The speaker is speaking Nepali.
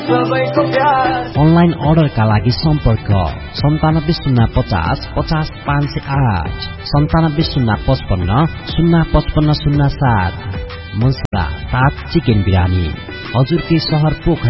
अनलाइन अर्डरका लागि सम्पर्क 9705050508 970555055507। मन्सरा 7 चिकन बिरानी हजुरकै शहर पोखरा।